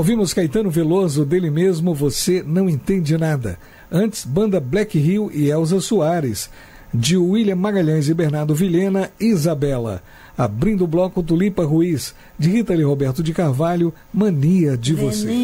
Ouvimos Caetano Veloso, dele mesmo, Você Não Entende Nada. Antes, banda Black Hill e Elza Soares. De William Magalhães e Bernardo Vilhena, Isabela. Abrindo o bloco, Tulipa Ruiz. De Rita Lee Roberto de Carvalho, Mania de Você.